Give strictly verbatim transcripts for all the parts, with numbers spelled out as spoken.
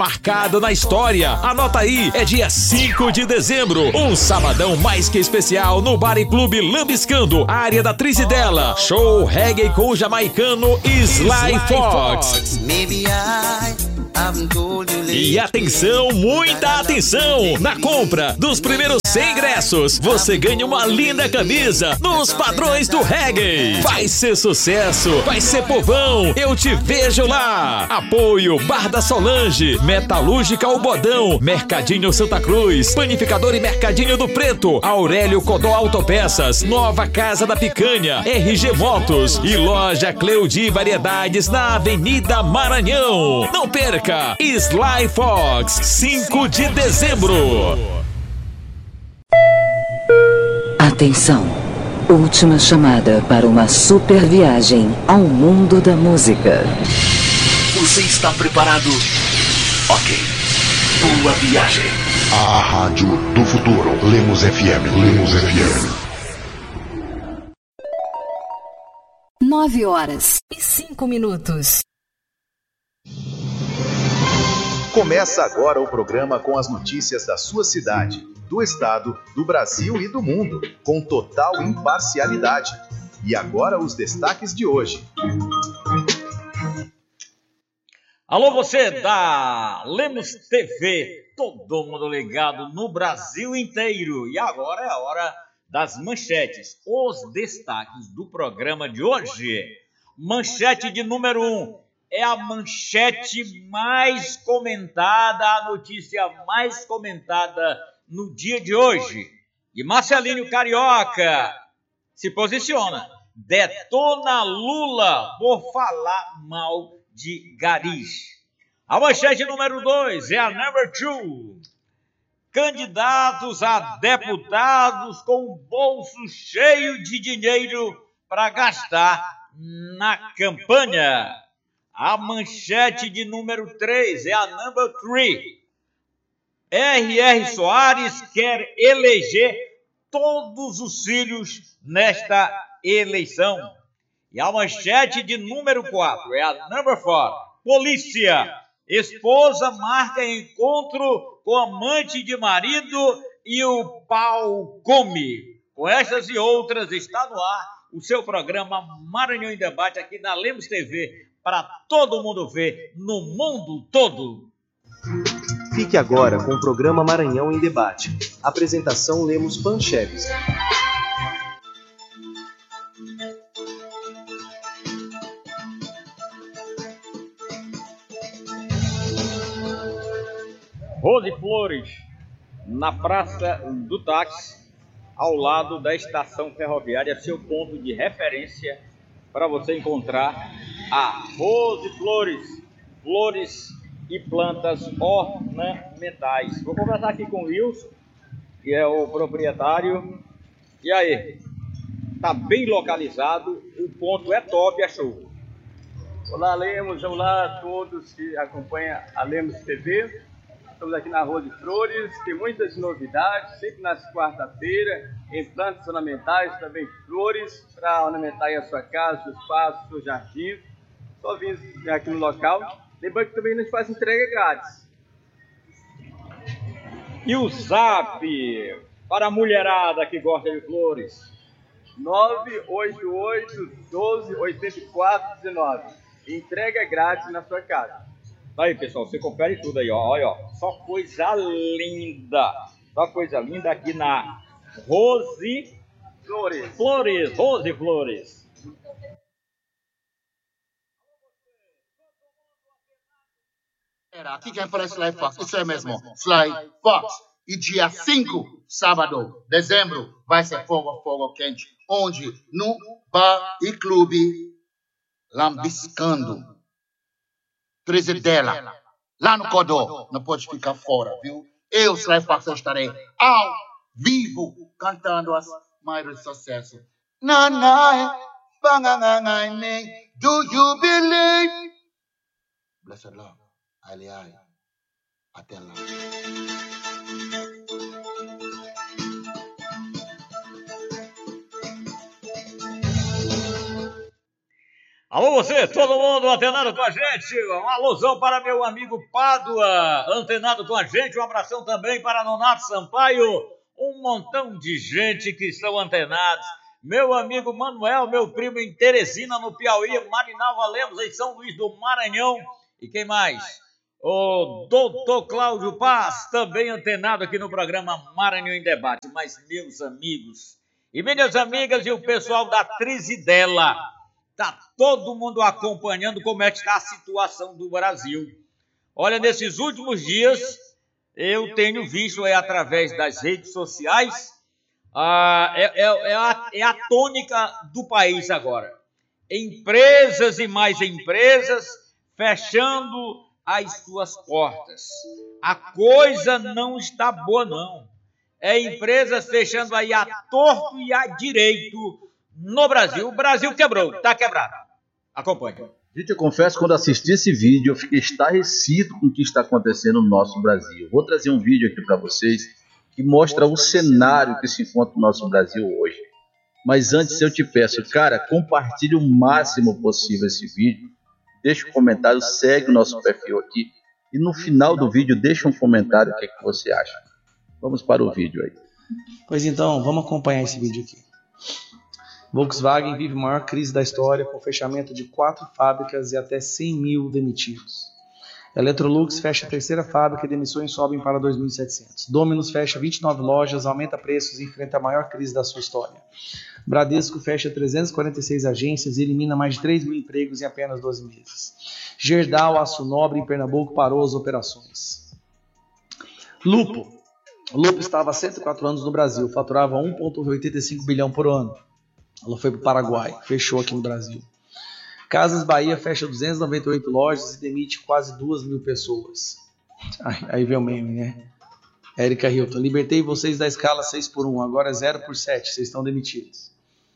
Marcado na história. Anota aí, é dia cinco de dezembro. Um sabadão mais que especial no Bar e Clube Lambiscando, área da Trizidela. Show reggae com o jamaicano Sly Fox. E atenção, muita atenção! Na compra dos primeiros cem ingressos, você ganha uma linda camisa nos padrões do reggae. Vai ser sucesso, vai ser povão, eu te vejo lá. Apoio Bar da Solange, Metalúrgica O Bodão, Mercadinho Santa Cruz, Panificador e Mercadinho do Preto, Aurélio Codó Autopeças, Nova Casa da Picanha, R G Motos e Loja Cleudi Variedades na Avenida Maranhão. Não perca, Sly Fox, cinco de dezembro. Atenção, última chamada para uma super viagem ao mundo da música. Você está preparado? Ok. Boa viagem. A Rádio do Futuro. Lemos F M. Lemos F M. Nove horas e cinco minutos. Começa agora o programa com as notícias da sua cidade, do estado, do Brasil e do mundo, com total imparcialidade. E agora os destaques de hoje. Alô, você da Lemos T V, todo mundo ligado no Brasil inteiro. E agora é a hora das manchetes, os destaques do programa de hoje. Manchete de número um, é a manchete mais comentada, a notícia mais comentada no dia de hoje. E Marcelinho Carioca se posiciona, detona Lula por falar mal de garis. A manchete número dois é a number two. Candidatos a deputados com o bolso cheio de dinheiro para gastar na campanha. A manchete de número três é a number three. R R. Soares quer eleger todos os filhos nesta eleição. E a manchete de número quatro é a number four. Polícia. Esposa marca encontro com amante de marido e o pau come. Com essas e outras está no ar o seu programa Maranhão em Debate aqui na Lemos T V, para todo mundo ver no mundo todo. Fique agora com o programa Maranhão em Debate. Apresentação Lemos Pancheves. Rose Flores, na Praça do Táxi, ao lado da estação ferroviária, seu ponto de referência para você encontrar a Rose Flores, flores e plantas ornamentais. Vou conversar aqui com o Wilson, que é o proprietário. E aí, tá bem localizado, o ponto é top, é show. Olá, Lemos, olá a todos que acompanham a Lemos T V. Estamos aqui na Rose Flores, tem muitas novidades, sempre nas quarta-feiras, em plantas ornamentais, também flores, para ornamentar aí a sua casa, seu espaço, seu jardim. Só vir aqui no local. Lembrando que também a gente faz entrega grátis. E o Zap, para a mulherada que gosta de flores? nove oito oito, doze, oitenta e quatro, dezenove. Entrega grátis na sua casa. Tá aí, pessoal, você confere tudo aí, ó. Olha, ó. Só coisa linda. Só coisa linda aqui na Rose Flores. Flores, Rose Flores. Aqui quem fala é Sly Fox, isso é mesmo, Sly Fox. E dia cinco, sábado, dezembro, vai ser fogo, fogo quente. Onde? No Bar e Clube Lambiscando. Trizidela, lá no Codó. Não pode ficar fora, viu? Eu, Sly Fox, estarei ao vivo cantando as maiores sucessos. Na, na, bangangangai, do you believe? Blessed love, ali, ali, até lá. Alô você, todo mundo antenado com a gente, um alusão para meu amigo Pádua, antenado com a gente, um abração também para Nonato Sampaio, um montão de gente que estão antenados, meu amigo Manuel, meu primo em Teresina, no Piauí, Marinalva Lemos, em São Luís do Maranhão, e quem mais? O doutor Cláudio Paz, também antenado aqui no programa Maranhão em Debate, mas meus amigos e minhas amigas e o pessoal da Trizidela, está todo mundo acompanhando como é que está a situação do Brasil. Olha, nesses últimos dias, eu tenho visto aí através das redes sociais, ah, é, é, é, a, é a tônica do país agora. Empresas e mais empresas fechando as suas portas. A coisa não está boa, não. É empresas fechando aí a torto e a direito no Brasil. O Brasil quebrou, está quebrado. Acompanhe. Gente, eu confesso, quando assisti esse vídeo, eu fiquei estarrecido com o que está acontecendo no nosso Brasil. Vou trazer um vídeo aqui para vocês que mostra o cenário que se encontra no nosso Brasil hoje. Mas antes eu te peço, cara, compartilhe o máximo possível esse vídeo. Deixa um comentário, segue o nosso perfil aqui. E no final do vídeo, deixa um comentário o que, é que você acha. Vamos para o vídeo aí. Pois então, vamos acompanhar esse vídeo aqui. Volkswagen vive a maior crise da história com fechamento de quatro fábricas e até cem mil demitidos. Electrolux fecha a terceira fábrica e demissões sobem para dois mil e setecentos. Domino's fecha vinte e nove lojas, aumenta preços e enfrenta a maior crise da sua história. Bradesco fecha trezentas e quarenta e seis agências e elimina mais de três mil empregos em apenas doze meses. Gerdau, Aço Nobre em Pernambuco parou as operações. Lupo. Lupo estava há cento e quatro anos no Brasil, faturava um vírgula oitenta e cinco bilhão por ano. Ela foi para o Paraguai, fechou aqui no Brasil. Casas Bahia fecha duzentas e noventa e oito lojas e demite quase duas mil pessoas. Aí, aí vem o meme, né? Érica Hilton, libertei vocês da escala seis por um, agora é zero por sete, vocês estão demitidos.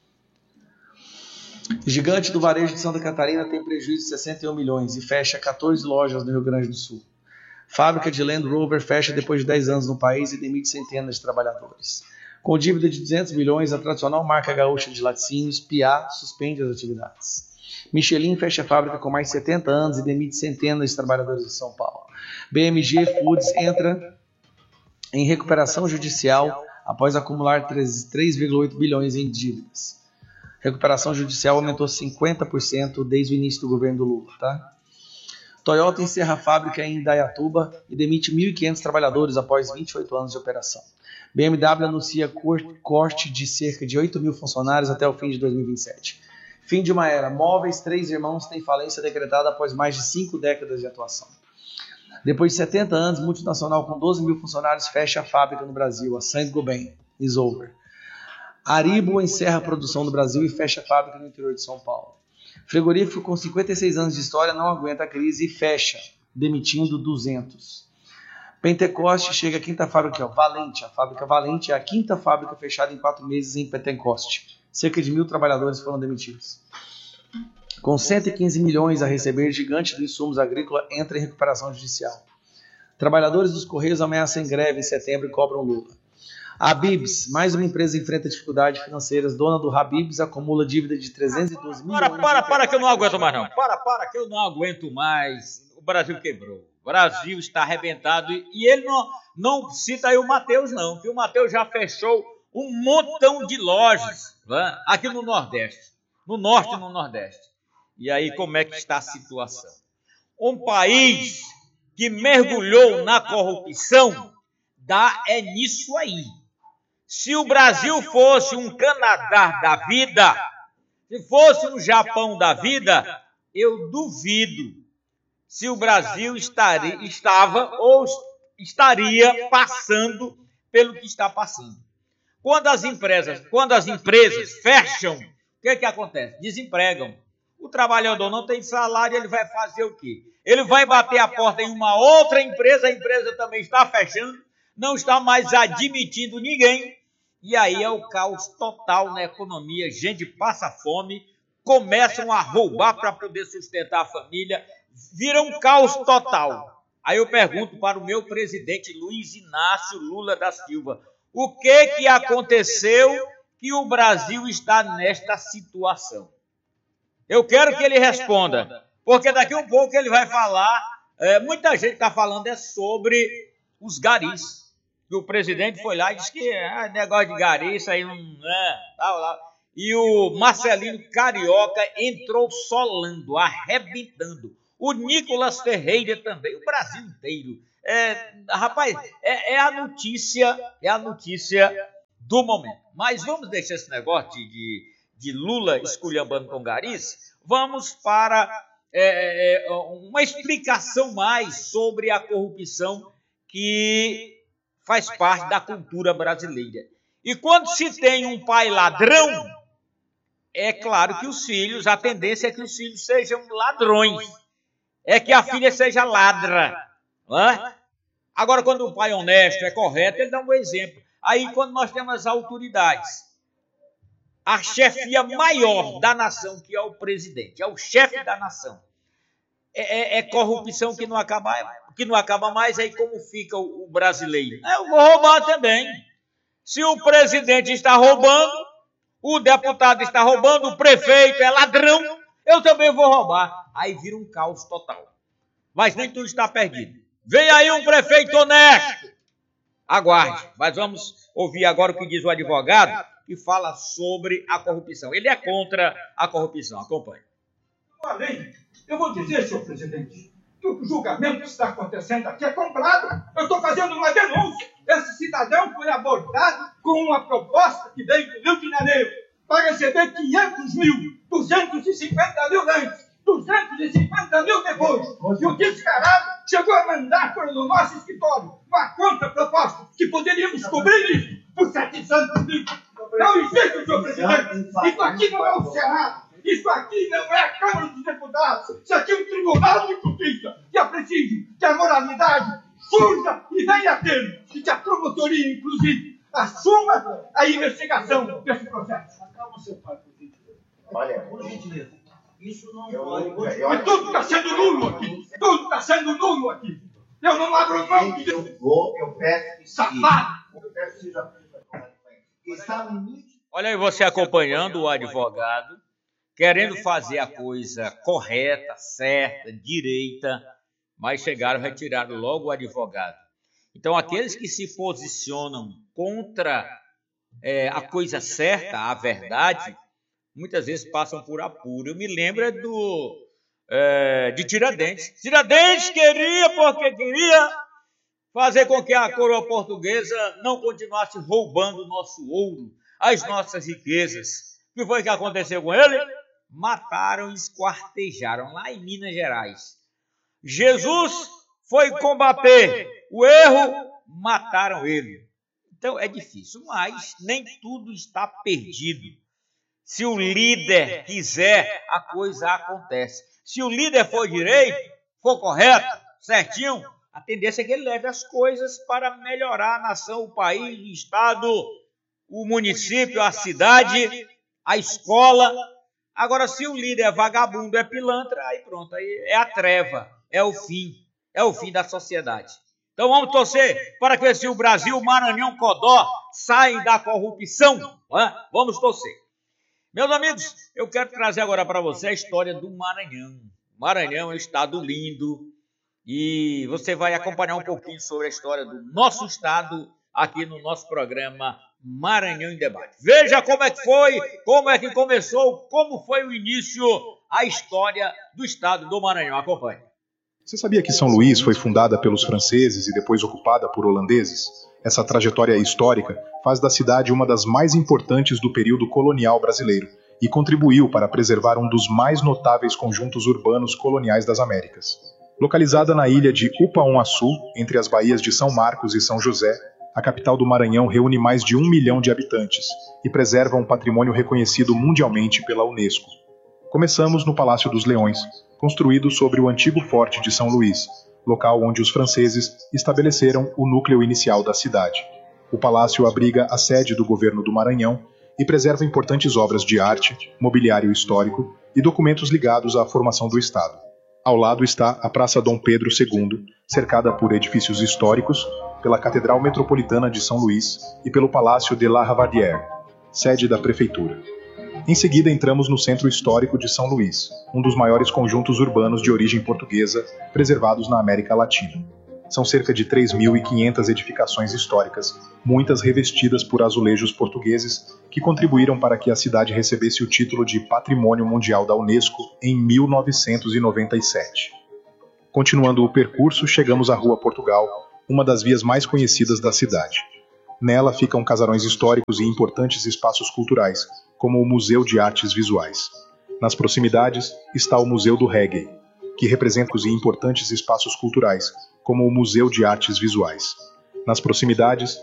Gigante do varejo de Santa Catarina tem prejuízo de sessenta e um milhões e fecha quatorze lojas no Rio Grande do Sul. Fábrica de Land Rover fecha depois de dez anos no país e demite centenas de trabalhadores. Com dívida de duzentos milhões, a tradicional marca gaúcha de laticínios, Piat, suspende as atividades. Michelin fecha a fábrica com mais de setenta anos e demite centenas de trabalhadores de São Paulo. B M G Foods entra em recuperação judicial após acumular três vírgula oito bilhões em dívidas. Recuperação judicial aumentou cinquenta por cento desde o início do governo do Lula. Tá? Toyota encerra a fábrica em Indaiatuba e demite mil e quinhentos trabalhadores após vinte e oito anos de operação. B M W anuncia corte de cerca de oito mil funcionários até o fim de dois mil e vinte e sete. Fim de uma era. Móveis, Três Irmãos tem falência decretada após mais de cinco décadas de atuação. Depois de setenta anos, multinacional com doze mil funcionários fecha a fábrica no Brasil. A Saint-Gobain is over. Aribo encerra a produção no Brasil e fecha a fábrica no interior de São Paulo. Frigorífico com cinquenta e seis anos de história não aguenta a crise e fecha, demitindo duzentos. Pentecoste chega a quinta fábrica, ó, Valente. A fábrica Valente é a quinta fábrica fechada em quatro meses em Pentecoste. Cerca de mil trabalhadores foram demitidos. Com cento e quinze milhões a receber, gigante dos insumos agrícolas entra em recuperação judicial. Trabalhadores dos Correios ameaçam em greve em setembro e cobram Lula. A Habib's, mais uma empresa enfrenta dificuldades financeiras. Dona do Habib's acumula dívida de trezentos e doze milhões. Para, para, para que eu não aguento mais não. Para, para que eu não aguento mais. O Brasil quebrou. O Brasil está arrebentado e ele não, não cita aí o Matheus não, que o Matheus já fechou um montão de lojas, né, aqui no Nordeste, no Norte e no Nordeste. E aí como é que está a situação? Um país que mergulhou na corrupção, dá é nisso aí. Se o Brasil fosse um Canadá da vida, se fosse um Japão da vida, eu duvido se o Brasil estaria, estava ou estaria passando pelo que está passando. Quando as empresas, quando as empresas fecham, o que, que acontece? Desempregam. O trabalhador não tem salário, ele vai fazer o quê? Ele vai bater a porta em uma outra empresa, a empresa também está fechando, não está mais admitindo ninguém, e aí é o caos total na economia. Gente passa fome, começam a roubar para poder sustentar a família, vira um caos total. Aí eu pergunto para o meu presidente Luiz Inácio Lula da Silva, o que que aconteceu que o Brasil está nesta situação? Eu quero que ele responda, porque daqui a um pouco ele vai falar, é, muita gente está falando é sobre os garis, que o presidente foi lá e disse que ah, negócio de gari, isso aí não é, tal, lá. E o Marcelino Carioca entrou solando, arrebentando. O Nicolas Ferreira também, o Brasil inteiro. É, rapaz, é, é a notícia, é a notícia do momento. Mas vamos deixar esse negócio de, de, de Lula esculhambando com garis. Vamos para é, uma explicação mais sobre a corrupção que faz parte da cultura brasileira. E quando se tem um pai ladrão, é claro que os filhos, a tendência é que os filhos sejam ladrões. É que a filha seja ladra. Não é? Agora, quando o pai é honesto, é correto, ele dá um exemplo. Aí, quando nós temos as autoridades, a chefia maior da nação, que é o presidente, é o chefe da nação, é, é, é corrupção que não, acaba, que não acaba mais, aí como fica o, o brasileiro? Eu vou roubar também. Se o presidente está roubando, o deputado está roubando, o prefeito é ladrão, eu também vou roubar. Aí vira um caos total. Mas nem tudo está perdido. Vem aí um prefeito honesto. Aguarde. Mas vamos ouvir agora o que diz o advogado, que fala sobre a corrupção. Ele é contra a corrupção. Acompanhe. Além, eu vou dizer, senhor presidente, que o julgamento que está acontecendo aqui é comprado. Eu estou fazendo uma denúncia. Esse cidadão foi abordado com uma proposta que veio do Rio de Janeiro para receber quinhentos mil, duzentos e cinquenta mil antes, duzentos e cinquenta mil depois. E o descarado chegou a mandar para o nosso escritório uma conta proposta que poderíamos cobrir isso por setecentos mil. Não existe, senhor presidente. Isso aqui não é o Senado. Isso aqui não é a Câmara dos Deputados. Isso aqui é um tribunal de justiça que é preciso que a moralidade surja e venha a termo. E que a promotoria, inclusive, assuma a investigação desse processo. Acalma seu pai, por gentileza. Olha, por gentileza. Isso não pode. Mas tudo está sendo nulo aqui. Tudo está sendo nulo aqui. Eu não abro mão disso. Eu vou, eu peço que safado. Eu peço que seja. Olha aí você acompanhando o advogado, querendo fazer a coisa correta, certa, direita, mas chegaram, retiraram logo o advogado. Então, aqueles que se posicionam contra é, a coisa certa, a verdade, muitas vezes passam por apuro. Eu me lembro do, é, de Tiradentes. Tiradentes queria, porque queria fazer com que a coroa portuguesa não continuasse roubando o nosso ouro, as nossas riquezas. O que foi que aconteceu com ele? Mataram e esquartejaram lá em Minas Gerais. Jesus foi combater o erro, mataram ele. Então é difícil, mas nem tudo está perdido. Se o líder quiser, a coisa acontece. Se o líder for direito, for correto, certinho, a tendência é que ele leve as coisas para melhorar a nação, o país, o estado, o município, a cidade, a escola. Agora, se o líder é vagabundo, é pilantra, aí pronto, aí é a treva, é o fim, é o fim da sociedade. Então vamos torcer para que se o Brasil, o Maranhão, Codó, saem da corrupção, né? Vamos torcer. Meus amigos, eu quero trazer agora para você a história do Maranhão. O Maranhão é um estado lindo e você vai acompanhar um pouquinho sobre a história do nosso estado aqui no nosso programa Maranhão em Debate. Veja como é que foi, como é que começou, como foi o início, a história do estado do Maranhão. Acompanhe. Você sabia que São Luís foi fundada pelos franceses e depois ocupada por holandeses? Essa trajetória histórica faz da cidade uma das mais importantes do período colonial brasileiro e contribuiu para preservar um dos mais notáveis conjuntos urbanos coloniais das Américas. Localizada na ilha de Upaon-Açu, entre as baías de São Marcos e São José, a capital do Maranhão reúne mais de um milhão de habitantes e preserva um patrimônio reconhecido mundialmente pela Unesco. Começamos no Palácio dos Leões, construído sobre o antigo forte de São Luís, local onde os franceses estabeleceram o núcleo inicial da cidade. O palácio abriga a sede do governo do Maranhão e preserva importantes obras de arte, mobiliário histórico e documentos ligados à formação do Estado. Ao lado está a Praça Dom Pedro segundo, cercada por edifícios históricos, pela Catedral Metropolitana de São Luís e pelo Palácio de la Ravadière, sede da prefeitura. Em seguida, entramos no Centro Histórico de São Luís, um dos maiores conjuntos urbanos de origem portuguesa preservados na América Latina. São cerca de três mil e quinhentas edificações históricas, muitas revestidas por azulejos portugueses, que contribuíram para que a cidade recebesse o título de Patrimônio Mundial da Unesco em mil novecentos e noventa e sete. Continuando o percurso, chegamos à Rua Portugal, uma das vias mais conhecidas da cidade. Nela ficam casarões históricos e importantes espaços culturais, como o Museu de Artes Visuais. Nas proximidades está o Museu do Reggae, que representa os importantes espaços culturais, como o Museu de Artes Visuais. Nas proximidades